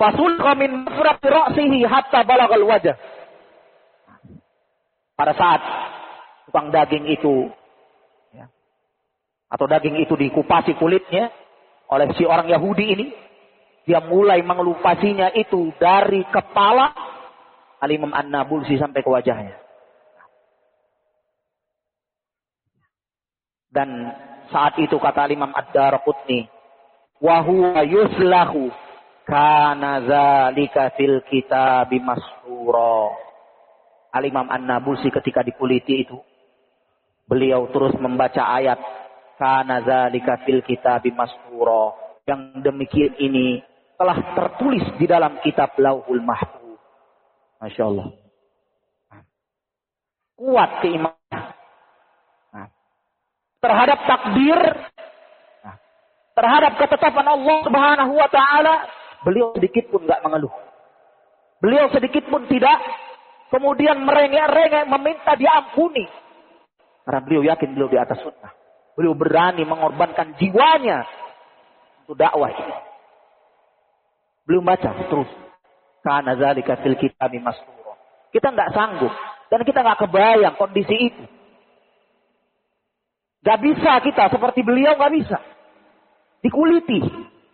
Fasulqa min mafraqi ra'sihi hatta balagal wajah. Pada saat tukang daging itu, ya, atau daging itu dikupasi kulitnya oleh si orang Yahudi ini, dia mulai mengelupasinya itu dari kepala Al-Imam An-Nabulsi sampai ke wajahnya. Dan saat itu kata Imam Ad-Daraqutni, wa huwa yuslahu kana dzalika fil kitabi masrura. Al-Imam An-Nabulsi ketika dikuliti itu, beliau terus membaca ayat kana dzalika fil kitabi masrura. Yang demikian ini telah tertulis di dalam kitab Lauhul Mahfuz. Masya Allah. Kuat keimanan terhadap takdir, terhadap ketetapan Allah Subhanahu wa taala, beliau sedikit pun enggak mengeluh. Beliau sedikit pun tidak kemudian merengek-rengek meminta diampuni. Karena beliau yakin beliau di atas sunnah. Beliau berani mengorbankan jiwanya untuk dakwah ini. Beliau baca terus. Kana dzalika fil kitabi masrura. Kita enggak sanggup dan kita enggak kebayang kondisi itu. Gak bisa kita seperti beliau, gak bisa. Dikuliti.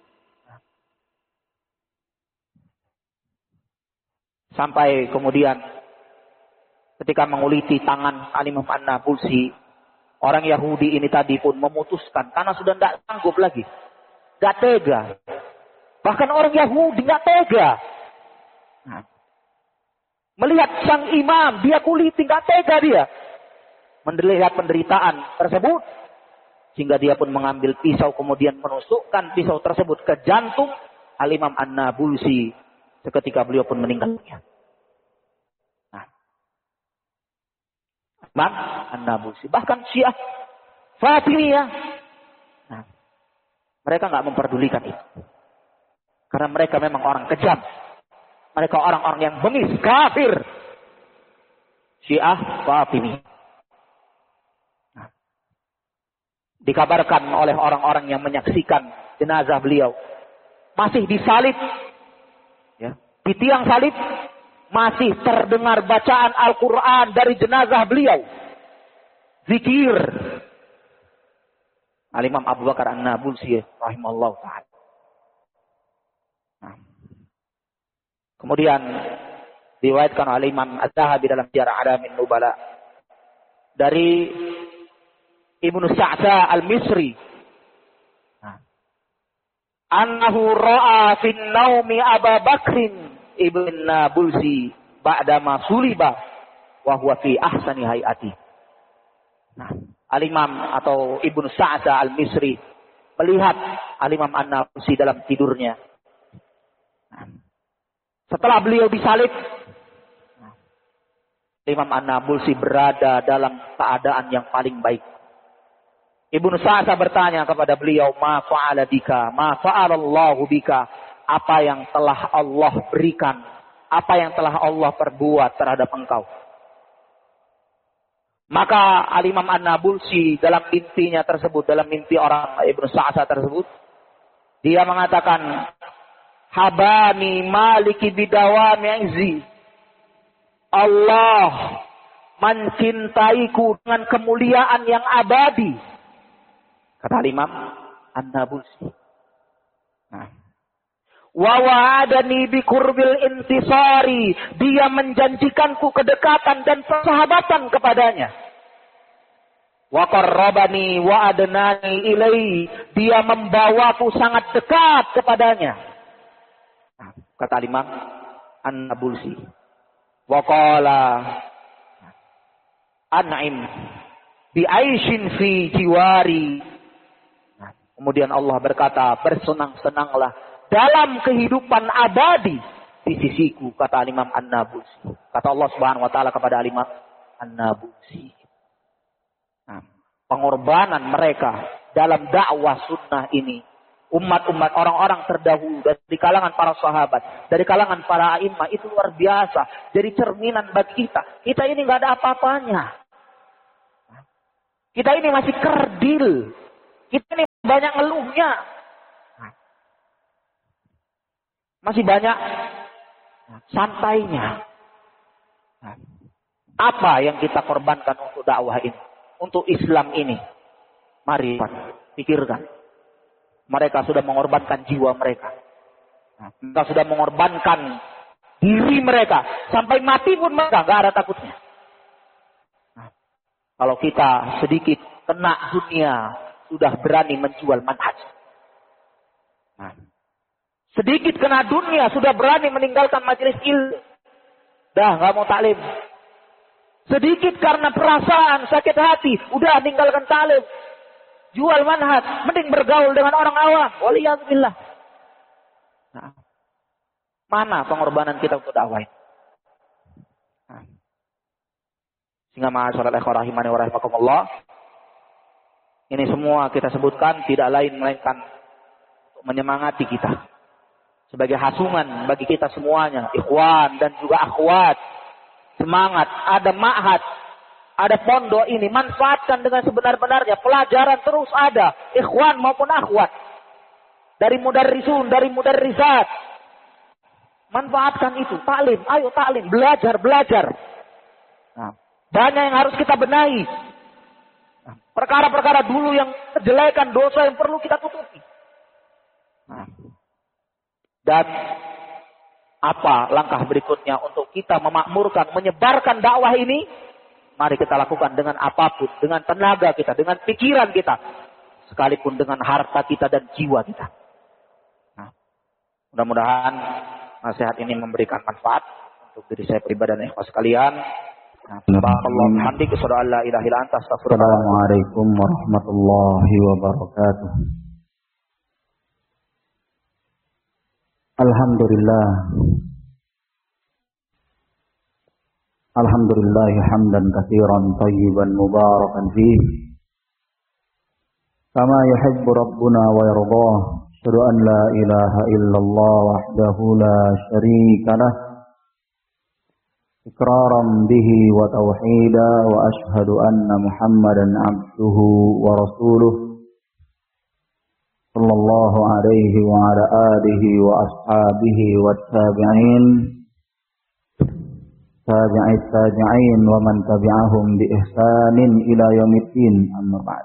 Sampai kemudian ketika menguliti tangan Al-Imam An-Nabulsi, orang Yahudi ini tadi pun memutuskan karena sudah tidak sanggup lagi. Gak tega. Bahkan orang Yahudi gak tega. Melihat sang imam, dia kuliti, gak tega dia. Melihat penderitaan tersebut, sehingga dia pun mengambil pisau kemudian menusukkan pisau tersebut ke jantung Al-Imam An-Nabulsi. Seketika beliau pun meninggal dunia. Imam An-Nabulsi, bahkan Syiah Fatimiyah, mereka nggak memperdulikan itu, karena mereka memang orang kejam, mereka orang-orang yang bengis, kafir. Syiah Fatimiyah. Dikabarkan oleh orang-orang yang menyaksikan jenazah beliau, masih disalib, ya, di tiang salib masih terdengar bacaan Al-Quran dari jenazah beliau, zikir. Al-Imam Abu Bakar An-Nabulsi rahimahullah ta'ala. Kemudian diriwayatkan oleh Imam Az-Zahabi dalam Syiar A'lamin Nubala dari Ibnu Sa'sa Al-Misri, annahu ra'a fin naumi Abu Bakrin ibn Nabulsi ba'dama suliba wa huwa fi ahsani hayati. Al-Imam atau Ibnu Sa'sa Al-Misri melihat Al-Imam An-Nabulsi dalam tidurnya. Setelah beliau disalib, Imam An-Nabulsi berada dalam keadaan yang paling baik. Ibnu Sa'sa bertanya kepada beliau, ma fa'ala bika, ma fa'alallahu bika, apa yang telah Allah berikan, apa yang telah Allah perbuat terhadap engkau. Maka Al-Imam An-Nabulsi dalam mimpinya tersebut, dalam mimpi orang Ibnu Sa'sa tersebut, dia mengatakan, habani maliki bidawami izzi, Allah mencintaiku dengan kemuliaan yang abadi. Kata Imam An-Nabulsi. Wa wa'adani bi qurbil intisari, dia menjanjikanku kedekatan dan persahabatan kepadanya. Wa qarrabani wa adnani ilaihi, dia membawaku sangat dekat kepadanya. Kata Imam An-Nabulsi. Wa qala an'im bi aishin fi jiwari. Kemudian Allah berkata, bersenang-senanglah dalam kehidupan abadi di sisiku, kata Imam An-Nabulsi. Kata Allah Subhanahu wa taala kepada Imam An-Nabulsi. Pengorbanan mereka dalam dakwah sunnah ini, umat-umat orang-orang terdahulu dari kalangan para sahabat, dari kalangan para a'imah, itu luar biasa. Jadi cerminan bagi kita. Kita ini nggak ada apa-apanya. Kita ini masih kerdil. Kita ini banyak ngeluhnya. Masih banyak santainya. Apa yang kita korbankan untuk dakwah ini, untuk Islam ini? Mari pikirkan. Mereka sudah mengorbankan jiwa mereka. Mereka sudah mengorbankan diri mereka. Sampai mati pun mereka nggak ada takutnya. Kalau kita sedikit kena dunia, sudah berani menjual manhaj. Sedikit kena dunia, sudah berani meninggalkan majelis ilmu. Dah nggak mau taklim. Sedikit karena perasaan, sakit hati, udah tinggalkan taklim. Jual manhaj, mending bergaul dengan orang awam. Waliyahillah. Mana pengorbanan kita untuk dakwah ini? Sehingga ma'asyiral ikhwah rahimani wa rahimakumullah, ini semua kita sebutkan tidak lain melainkan untuk menyemangati kita. Sebagai hasungan bagi kita semuanya, ikhwan dan juga akhwat. Semangat, ada ma'had, ada pondok ini, manfaatkan dengan sebenar-benarnya. Pelajaran terus ada, ikhwan maupun akhwat. Dari mudarrisun, dari mudarrisat. Manfaatkan itu, taklim, ayo taklim, belajar. Banyak yang harus kita benahi. Perkara-perkara dulu yang kejelekan, dosa yang perlu kita tutupi. Dan apa langkah berikutnya untuk kita memakmurkan, menyebarkan dakwah ini? Mari kita lakukan dengan apapun, dengan tenaga kita, dengan pikiran kita, sekalipun dengan harta kita dan jiwa kita. Mudah-mudahan nasihat ini memberikan manfaat untuk diri saya pribadi dan ikhwas sekalian. Assalamualaikum warahmatullahi wabarakatuh. Alhamdulillah hamdan katsiran tayyiban mubarakan fih kama yuhibbu rabbuna wa yardah. Asyhadu an la ilaha illallah wahdahu la syarika lah iqraran bihi wa tauhida, wa ashhadu anna Muhammadan abduhu wa rasuluh sallallahu alaihi wa ala alihi wa ashabihi wa tabi'in wa man tabi'ahum bi ihsanin ila yaumiddin, amma ba'd.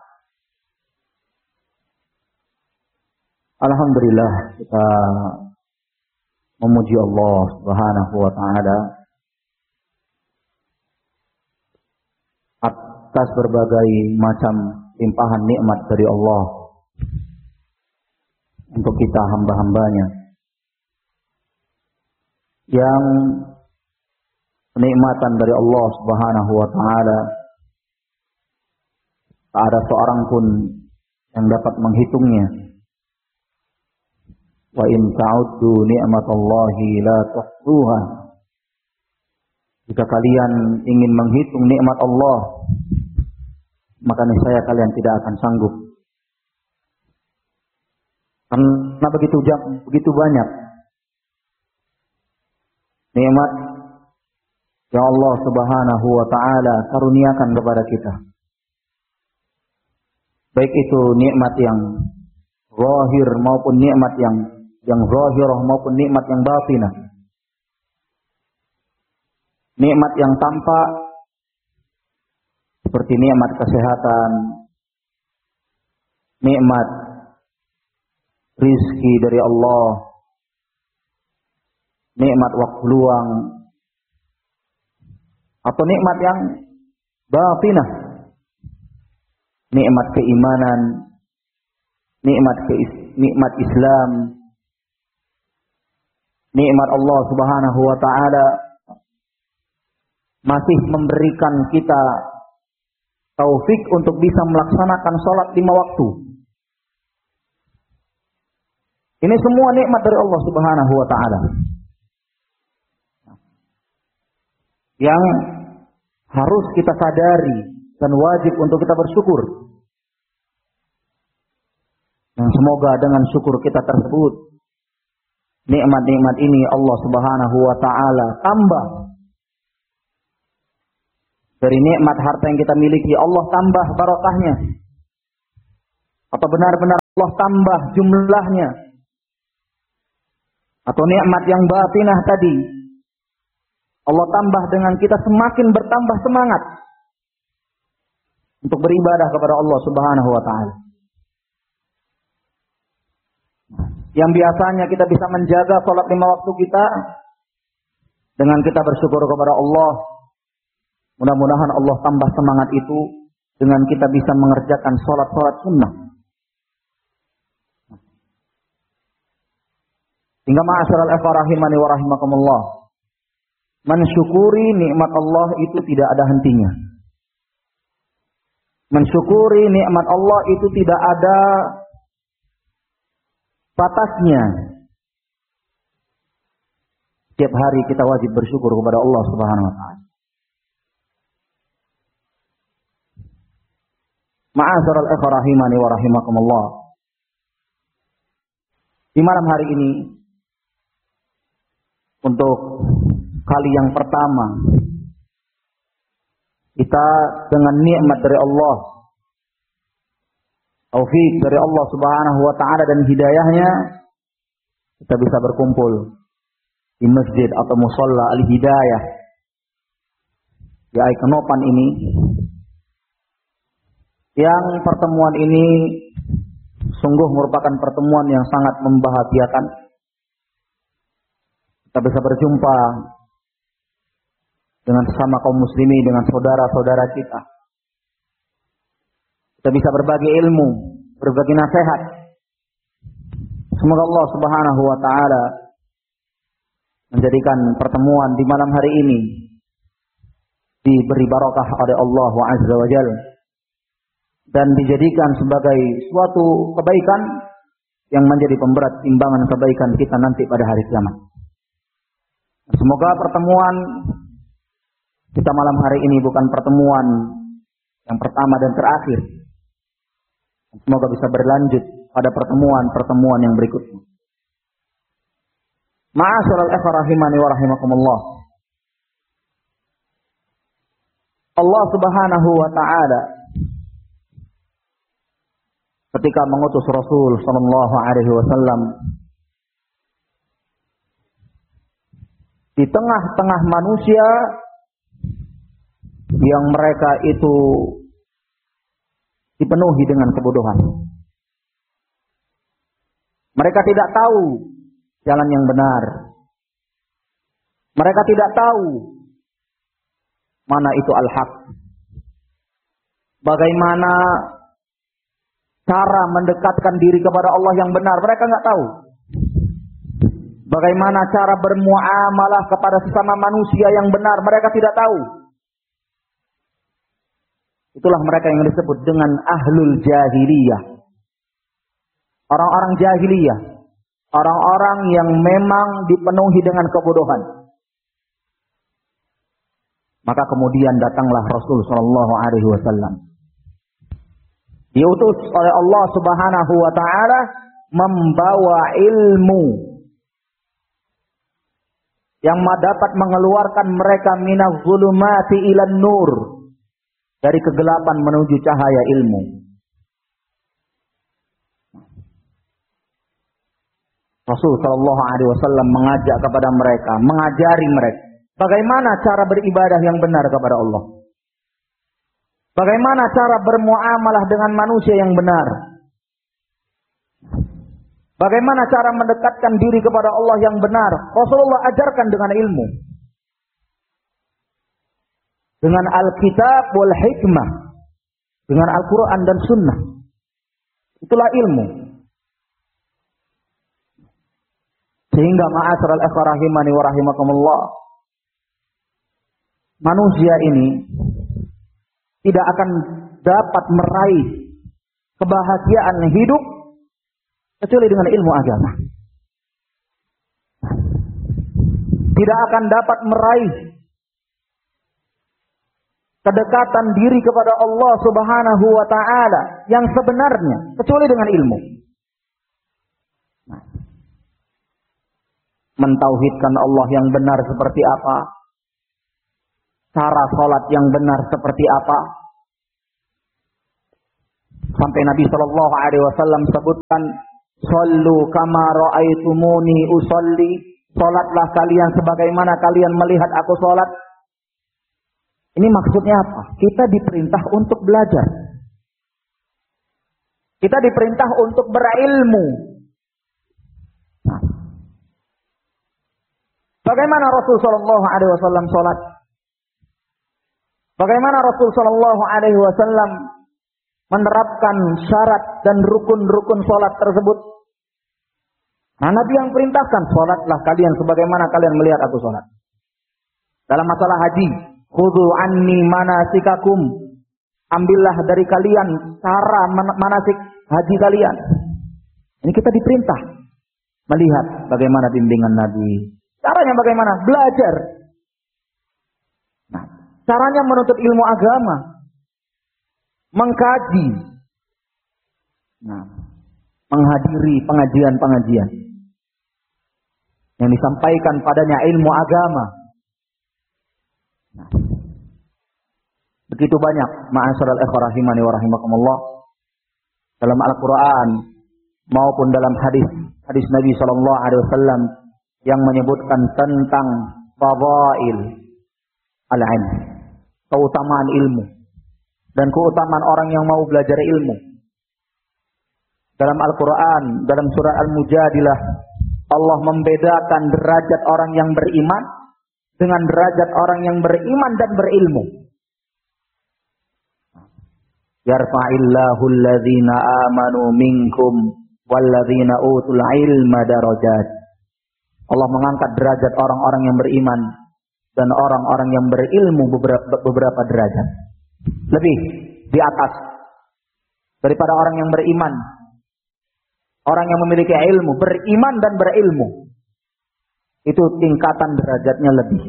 Alhamdulillah, kita memuji Allah Subhanahu wa taala atas berbagai macam limpahan nikmat dari Allah untuk kita hamba-hambanya, yang kenikmatan dari Allah Subhanahu wa taala tak ada seorang pun yang dapat menghitungnya. Wa in ta'uddu ni'matallahi la tuhsuha. Jika kalian ingin menghitung nikmat Allah, maka niscaya kalian tidak akan sanggup. Karena begitu banyak nikmat yang Allah Subhanahu wa taala karuniakan kepada kita. Baik itu nikmat yang zahir maupun nikmat yang zahirah maupun nikmat yang batinah. Nikmat yang tampak seperti nikmat kesehatan, nikmat rizki dari Allah, nikmat waktu luang, atau nikmat yang batinah, nikmat keimanan, nikmat Islam, nikmat Allah Subhanahu wa taala masih memberikan kita taufik untuk bisa melaksanakan sholat 5 waktu. Ini semua nikmat dari Allah Subhanahu wa taala yang harus kita sadari dan wajib untuk kita bersyukur. Dan semoga dengan syukur kita tersebut, nikmat-nikmat ini Allah Subhanahu wa taala tambah. Dari nikmat harta yang kita miliki, Allah tambah barokahnya. Atau benar-benar Allah tambah jumlahnya. atau nikmat yang batinah tadi, Allah tambah dengan kita semakin bertambah semangat untuk beribadah kepada Allah Subhanahu wa taala. Yang biasanya kita bisa menjaga salat 5 waktu kita, dengan kita bersyukur kepada Allah, mudah-mudahan Allah tambah semangat itu dengan kita bisa mengerjakan salat-salat sunnah. Sehingga ma'asyiral ikhwah rahimani wa rahimakumullah, mensyukuri nikmat Allah itu tidak ada hentinya. Mensyukuri nikmat Allah itu tidak ada batasnya. Setiap hari kita wajib bersyukur kepada Allah Subhanahu wa taala. Ma'asyiral ikhwah rahimani wa rahimakumullah. Di malam hari ini, untuk kali yang pertama, kita dengan nikmat dari Allah, taufik dari Allah Subhanahu wa taala dan hidayahnya, kita bisa berkumpul di masjid atau musalla Al-Hidayah di Aikenopan ini. Yang pertemuan ini sungguh merupakan pertemuan yang sangat membahagiakan. Kita bisa berjumpa dengan sesama kaum muslimin, dengan saudara-saudara kita. Kita bisa berbagi ilmu, berbagi nasihat. Semoga Allah Subhanahu wa taala menjadikan pertemuan di malam hari ini diberi barakah oleh Allah Azza wa Jalla dan dijadikan sebagai suatu kebaikan yang menjadi pemberat timbangan kebaikan kita nanti pada hari kiamat. Semoga pertemuan kita malam hari ini bukan pertemuan yang pertama dan terakhir. Semoga bisa berlanjut pada pertemuan-pertemuan yang berikutnya. Ma'asyiral ikhwah rahimani wa rahimakumullah. Allah Subhanahu wa taala ketika mengutus Rasul sallallahu alaihi wasallam di tengah-tengah manusia yang mereka itu dipenuhi dengan kebodohan. Mereka tidak tahu jalan yang benar. Mereka tidak tahu mana itu al-haq. Bagaimana cara mendekatkan diri kepada Allah yang benar, mereka nggak tahu. Bagaimana cara bermuamalah kepada sesama manusia yang benar, mereka tidak tahu. Itulah mereka yang disebut dengan ahlul jahiliyah. Orang-orang jahiliyah. Orang-orang yang memang dipenuhi dengan kebodohan. Maka kemudian datanglah Rasul sallallahu alaihi wasallam. Diutus oleh Allah Subhanahu wa taala membawa ilmu yang dapat mengeluarkan mereka minaz zulumati ilan nur, dari kegelapan menuju cahaya ilmu. Rasul sallallahu alaihi wasallam mengajak kepada mereka, mengajari mereka bagaimana cara beribadah yang benar kepada Allah. Bagaimana cara bermuamalah dengan manusia yang benar. Bagaimana cara mendekatkan diri kepada Allah yang benar. Rasulullah ajarkan dengan ilmu. Dengan Alkitab wal hikmah. Dengan Al-Quran dan Sunnah. Itulah ilmu. Sehingga ma'asyiral ikhwah rahimani wa rahimakumullah, manusia ini tidak akan dapat meraih kebahagiaan hidup kecuali dengan ilmu agama. Tidak akan dapat meraih kedekatan diri kepada Allah Subhanahu wa taala yang sebenarnya kecuali dengan ilmu. Mentauhidkan Allah yang benar seperti apa? Cara sholat yang benar seperti apa? Sampai Nabi Shallallahu Alaihi Wasallam sebutkan Shallu kama ra'aitumuni usolli. Salatlah kalian sebagaimana kalian melihat aku salat. Ini maksudnya apa? Kita diperintah untuk belajar. Kita diperintah untuk berilmu. Nah, bagaimana Rasul sallallahu alaihi wasallam salat? Bagaimana Rasul sallallahu alaihi wasallam menerapkan syarat dan rukun-rukun salat tersebut? Nah, Nabi yang perintahkan, salatlah kalian sebagaimana kalian melihat aku salat. Dalam masalah haji, khudhu anni manasikakum. Ambillah dari kalian cara manasik haji kalian. Ini kita diperintah melihat bagaimana bimbingan Nabi. Caranya bagaimana? Belajar. Nah, caranya menuntut ilmu agama, mengkaji, nah, menghadiri pengajian-pengajian yang disampaikan padanya ilmu agama. Nah, begitu banyak ma'asyiral ikhwah rahimani wa rahimakumullah dalam Al-Qur'an maupun dalam hadis Nabi sallallahu alaihi wasallam yang menyebutkan tentang fadail al-ilm, keutamaan ilmu dan keutamaan orang yang mau belajar ilmu. Dalam Al-Qur'an, dalam surah Al-Mujadilah, Allah membedakan derajat orang yang beriman dengan derajat orang yang beriman dan berilmu. Yarfa'illahu alladhina amanu minkum walladzina utul ilma darajat. Allah mengangkat derajat orang-orang yang beriman dan orang-orang yang berilmu beberapa derajat. Lebih di atas daripada orang yang beriman. Orang yang memiliki ilmu, beriman dan berilmu. Itu tingkatan derajatnya lebih.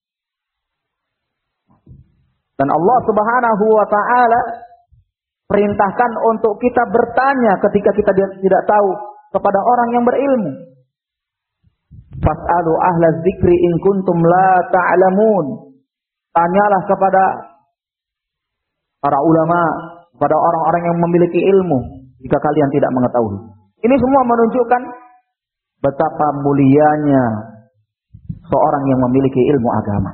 Dan Allah Subhanahu wa taala perintahkan untuk kita bertanya ketika kita tidak tahu kepada orang yang berilmu. Fas'alu ahla dzikri in kuntum la ta'lamun. Tanyalah kepada para ulama, kepada orang-orang yang memiliki ilmu jika kalian tidak mengetahui. Ini semua menunjukkan betapa mulianya seorang yang memiliki ilmu agama.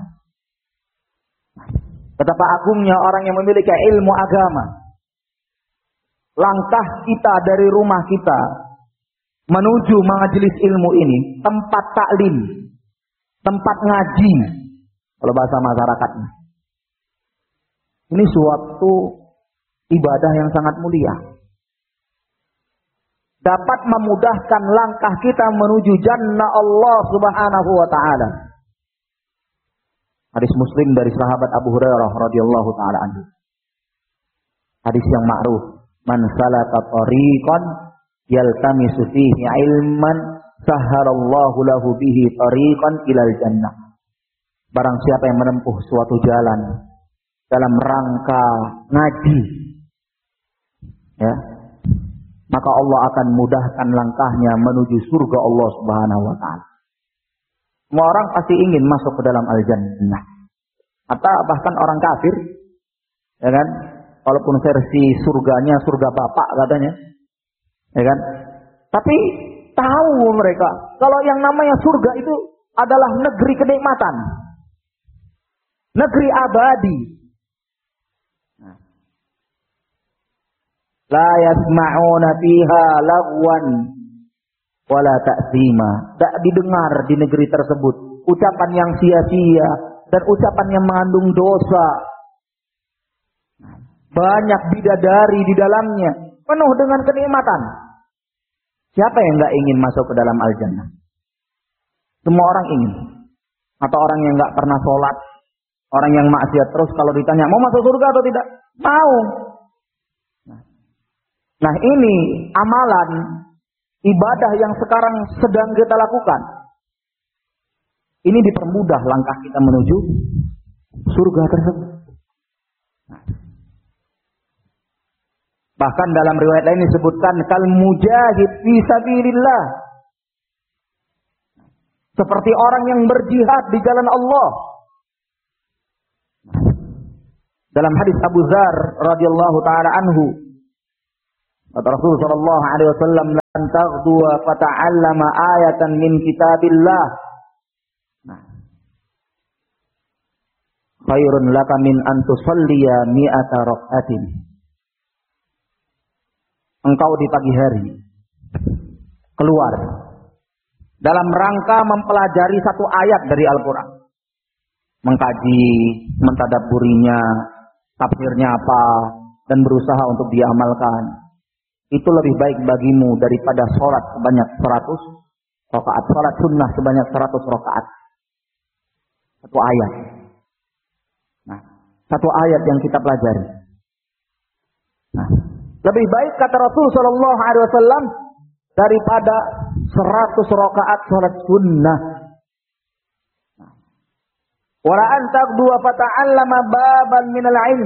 Betapa agungnya orang yang memiliki ilmu agama. Langkah kita dari rumah kita menuju majelis ilmu ini, tempat taklim, tempat ngaji, kalau bahasa masyarakatnya. Ini suatu ibadah yang sangat mulia. Dapat memudahkan langkah kita menuju jannah Allah Subhanahu wa taala. Hadis Muslim dari sahabat Abu Hurairah radhiyallahu taala anhu. Hadis yang ma'ruf, man salaka tariqan yaltamisu fihi ilman sahhalallahu lahu bihi tariqan ilal jannah. Barang siapa yang menempuh suatu jalan dalam rangka ngaji, ya, maka Allah akan mudahkan langkahnya menuju surga Allah Subhanahu wa taala. Semua orang pasti ingin masuk ke dalam al-jannah. Atau bahkan orang kafir, ya kan? Walaupun versi surganya surga bapak katanya, ya kan? Tapi tahu mereka kalau yang namanya surga itu adalah negeri kenikmatan, negeri abadi. La yasma'una fiha lagwan wala ta'zima. Tak didengar di negeri tersebut ucapan yang sia-sia dan ucapan yang mengandung dosa. Banyak bidadari di dalamnya, penuh dengan kenikmatan. Siapa yang enggak ingin masuk ke dalam al-jannah? Semua orang ingin. Atau orang yang enggak pernah sholat, orang yang maksiat terus kalau ditanya mau masuk surga atau tidak? Mau. Nah, ini amalan ibadah yang sekarang sedang kita lakukan. Ini dipermudah langkah kita menuju surga tersebut. Bahkan dalam riwayat lain disebutkan kal mujahid fi sabilillah. Seperti orang yang berjihad di jalan Allah. Dalam hadis Abu Dzar radhiyallahu taala anhu, kata Rasulullah sallallahu alaihi wasallam, taghduwa fata'allama ayatan min kitabillah. Nah, khairun laka min an tusalliya mi'ata rak'atin. Engkau di pagi hari keluar dalam rangka mempelajari satu ayat dari Al-Quran, mengkaji, mentadabburinya, tafsirnya apa, dan berusaha untuk diamalkan. Itu lebih baik bagimu daripada sholat sebanyak 100 rakaat, sholat sunnah sebanyak 100 rakaat. Satu ayat. Nah, satu ayat yang kita pelajari. Nah, lebih baik kata Rasul Shallallahu Alaihi Wasallam daripada 100 rakaat sholat sunnah. Wala antak dua fata'allama baban minal ilm.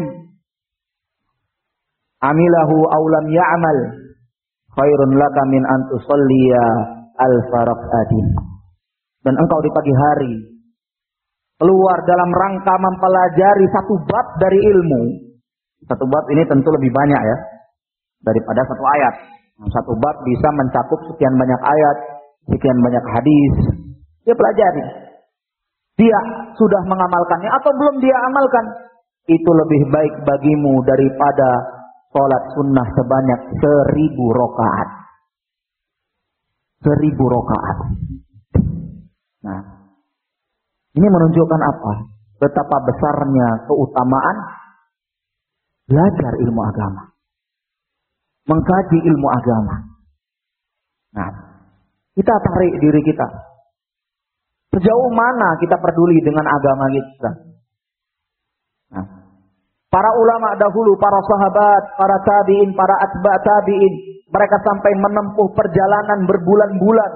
Amilahu awlam ya'mal. Khairun laka min an tusalliya alfa rak'atin. Dan engkau di pagi hari keluar dalam rangka mempelajari satu bab dari ilmu. Satu bab ini tentu lebih banyak ya daripada satu ayat. Satu bab bisa mencakup sekian banyak ayat, sekian banyak hadis. Dia pelajari. Dia sudah mengamalkannya atau belum dia amalkan. Itu lebih baik bagimu daripada sholat sunnah sebanyak 1000 rakaat. 1000 rakaat. Nah, ini menunjukkan apa? Betapa besarnya keutamaan belajar ilmu agama, mengkaji ilmu agama. Nah, kita tarik diri kita. Sejauh mana kita peduli dengan agama kita? Nah, para ulama dahulu, para sahabat, para tabi'in, para atba' tabi'in, mereka sampai menempuh perjalanan berbulan-bulan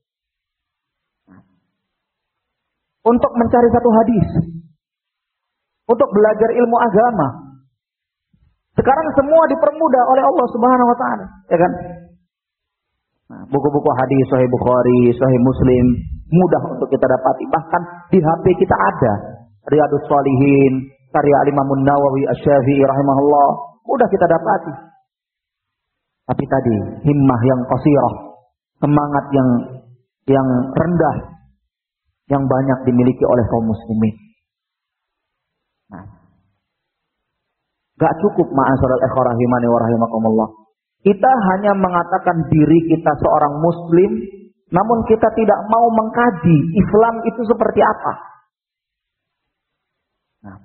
untuk mencari satu hadis, untuk belajar ilmu agama. Sekarang semua dipermudah oleh Allah Subhanahu wa taala, ya kan? Nah, buku-buku hadis Sahih Bukhari, Sahih Muslim mudah untuk kita dapati. Bahkan di HP kita ada Riyadhus Shalihin, karya Imam Nawawi Asy-Syafi'i rahimahullah, mudah kita dapati. Tapi tadi himmah yang qasirah, semangat yang rendah yang banyak dimiliki oleh kaum muslimin. Nah, gak cukup ma'asyiral ikhwah rahimani wa rahimakumullah. Kita hanya mengatakan diri kita seorang muslim, namun kita tidak mau mengkaji Islam itu seperti apa. Nah,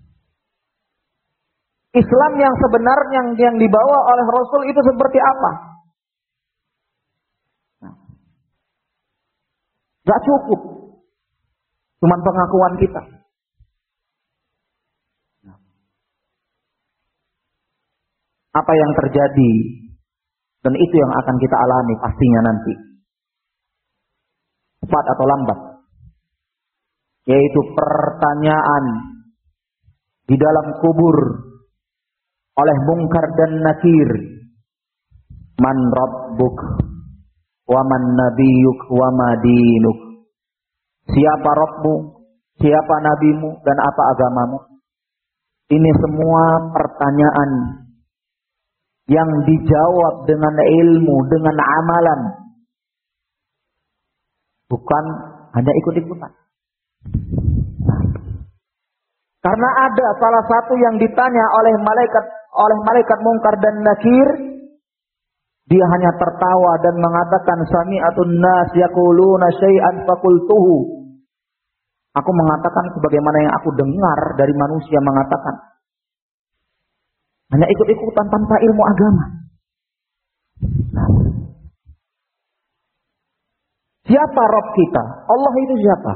Islam yang sebenarnya yang dibawa oleh Rasul itu seperti apa? Nah, gak cukup cuman pengakuan kita. Nah, apa yang terjadi dan itu yang akan kita alami pastinya nanti, cepat atau lambat, yaitu pertanyaan di dalam kubur oleh Munkar dan Nakir. Man rabbuk wa man nabiyuk wa ma dinuk. Siapa Rabbmu, siapa nabimu, dan apa agamamu? Ini semua pertanyaan yang dijawab dengan ilmu, dengan amalan, bukan hanya ikut-ikutan. Karena ada salah satu yang ditanya oleh malaikat Munkar dan Nakir, dia hanya tertawa dan mengatakan, sami'atun nas yaquluna syai'an faqultuhu. Aku mengatakan sebagaimana yang aku dengar dari manusia mengatakan. Hanya ikut-ikutan tanpa ilmu agama. Nah, siapa Rabb kita? Allah itu siapa?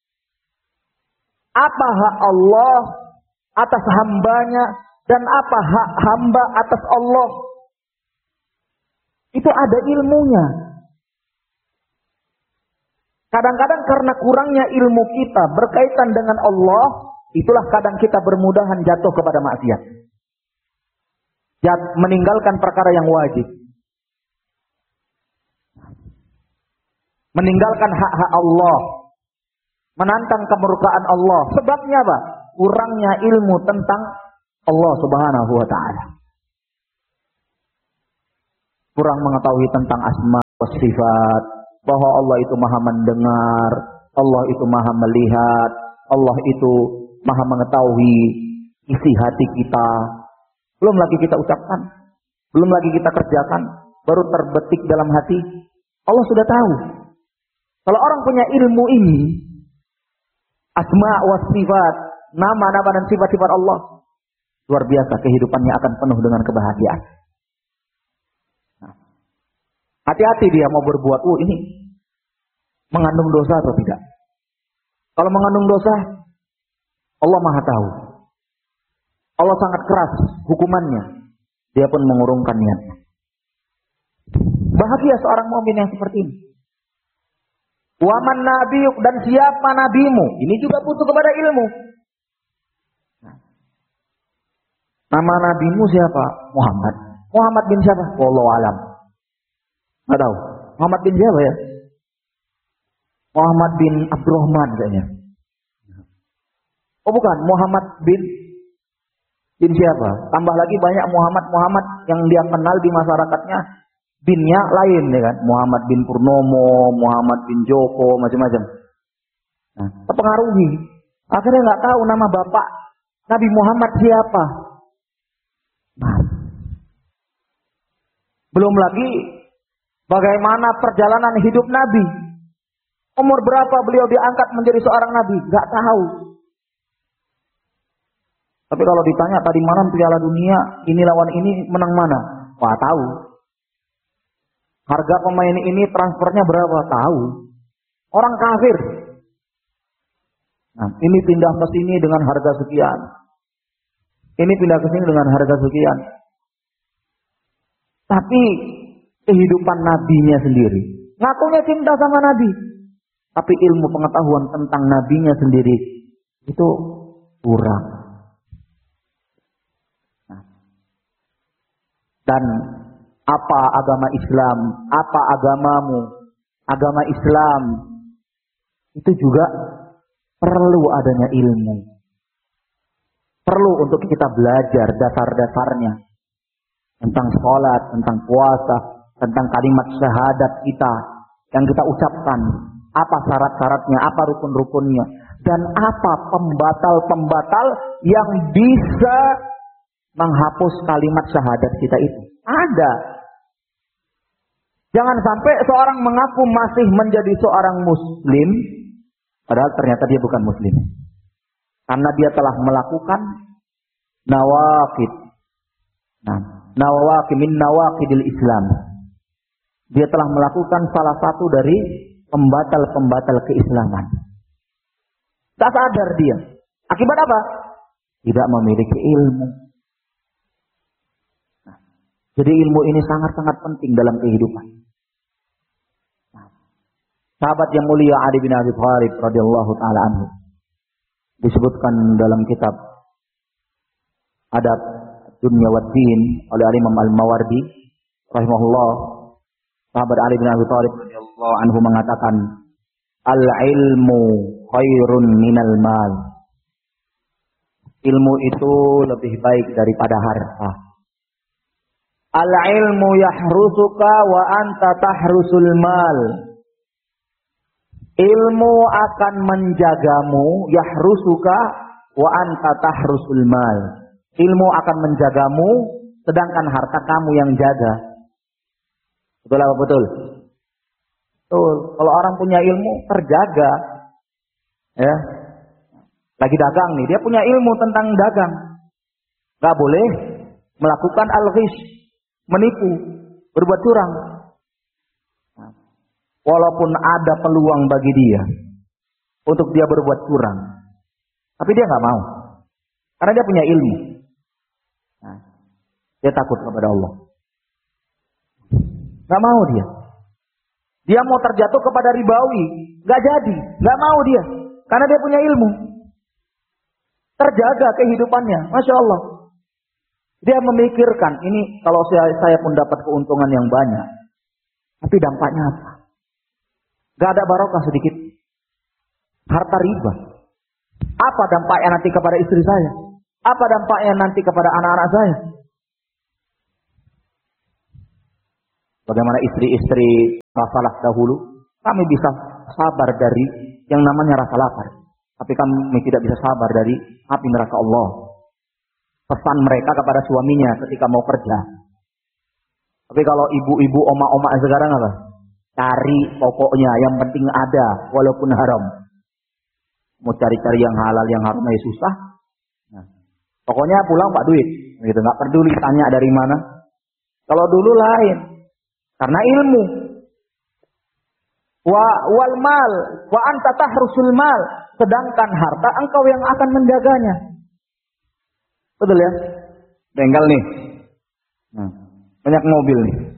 Apa hak Allah atas hambanya dan apa hak hamba atas Allah? Itu ada ilmunya. Kadang-kadang karena kurangnya ilmu kita berkaitan dengan Allah, itulah kadang kita bermudahan jatuh kepada maksiat. Meninggalkan perkara yang wajib. Meninggalkan hak-hak Allah. Menantang kemurkaan Allah. Sebabnya apa? Kurangnya ilmu tentang Allah Subhanahu wa ta'ala. kurang mengetahui tentang asma wa sifat, bahwa Allah itu maha mendengar, Allah itu maha melihat, Allah itu maha mengetahui isi hati kita. Belum lagi kita ucapkan, belum lagi kita kerjakan, baru terbetik dalam hati. Allah sudah tahu. Kalau orang punya ilmu ini, asma wa sifat, nama-nama dan sifat-sifat Allah, luar biasa, kehidupannya akan penuh dengan kebahagiaan. Nah, hati-hati dia mau berbuat, ini mengandung dosa atau tidak. Kalau mengandung dosa, Allah maha tahu. Allah sangat keras hukumannya. Dia pun mengurungkan niatnya. Bahagia seorang mukmin yang seperti ini. Waman nabiyuk, dan siapa nabimu? Ini juga butuh kepada ilmu. Nama nabimu siapa? Muhammad. Muhammad bin siapa? Wallahu alam. Nggak tahu. Muhammad bin siapa ya? Muhammad bin Abdurrahman kayaknya. Oh bukan, Muhammad bin siapa? Tambah lagi banyak Muhammad yang dia kenal di masyarakatnya. Binnya lain ya kan? Muhammad bin Purnomo, Muhammad bin Joko, macam-macam. Nah, terpengaruhi. Akhirnya nggak tahu nama bapak Nabi Muhammad siapa. Nah, belum lagi bagaimana perjalanan hidup Nabi. Umur berapa beliau diangkat menjadi seorang Nabi? Nggak tahu. Tapi kalau ditanya tadi malam Piala Dunia, ini lawan ini menang mana? Wah tahu. Harga pemain ini transfernya berapa? Tahu. Orang kafir. Nah, ini pindah ke sini dengan harga sekian. Ini pindah ke sini dengan harga sekian. Tapi kehidupan nabinya sendiri, ngakunya cinta sama nabi, tapi ilmu pengetahuan tentang nabinya sendiri itu kurang. Nah, dan apa agama Islam, apa agamamu, agama Islam itu juga perlu adanya ilmu. Perlu untuk kita belajar dasar-dasarnya tentang sholat, tentang puasa, tentang kalimat syahadat kita yang kita ucapkan, apa syarat-syaratnya, apa rukun-rukunnya, dan apa pembatal-pembatal yang bisa menghapus kalimat syahadat kita itu. Ada. Jangan sampai seorang mengaku masih menjadi seorang muslim, padahal ternyata dia bukan muslim. Karena dia telah melakukan nawaqid. Nah, nawaqid min nawaqidil Islam. Dia telah melakukan salah satu dari pembatal-pembatal keislaman. Tak sadar dia. Akibat apa? Tidak memiliki ilmu. Nah, jadi ilmu ini sangat-sangat penting dalam kehidupan. Nah, sahabat yang mulia Ali bin Abi Thalib radhiyallahu taala anhu disebutkan dalam kitab Adab Dunya wad Din oleh Imam Al-Mawardi rahimahullah. Sahabat Ali bin Abi Thalib radhiyallahu anhu mengatakan, al-ilmu khairun minal mal. Ilmu itu lebih baik daripada harta. Al-ilmu yahrusuka wa anta tahrusul mal. Ilmu akan menjagamu, yahrusuka wa anta tahrusul mal. Ilmu akan menjagamu, sedangkan harta kamu yang jaga. Betul apa betul? Betul. Kalau orang punya ilmu, terjaga. Ya. Lagi dagang nih, dia punya ilmu tentang dagang. Gak boleh melakukan al-ghish, menipu, berbuat curang. Walaupun ada peluang bagi dia untuk dia berbuat curang, tapi dia nggak mau, karena dia punya ilmu. Nah, dia takut kepada Allah. Nggak mau dia. Dia mau terjatuh kepada ribawi, nggak jadi, nggak mau dia, karena dia punya ilmu. Terjaga kehidupannya, masya Allah. Dia memikirkan ini kalau saya pun dapat keuntungan yang banyak, tapi dampaknya apa? Gak ada barokah sedikit. Harta riba. Apa dampaknya nanti kepada istri saya? Apa dampaknya nanti kepada anak-anak saya? Bagaimana istri-istri rasalah dahulu, kami bisa sabar dari yang namanya rasa lapar. Tapi kami tidak bisa sabar dari api neraka Allah. Pesan mereka kepada suaminya ketika mau kerja. Tapi kalau ibu-ibu, oma-oma sekarang apa? Cari pokoknya, yang penting ada, walaupun haram. Mau cari-cari yang halal, yang haram ya susah. Nah, pokoknya pulang Pak duit, gitu. Nggak peduli tanya dari mana. Kalau dulu lain, karena ilmu. Wal mal, wa anta tahrusul mal. Sedangkan harta engkau yang akan menjaganya. Betul ya? Bengkel nih. Nah, banyak mobil nih.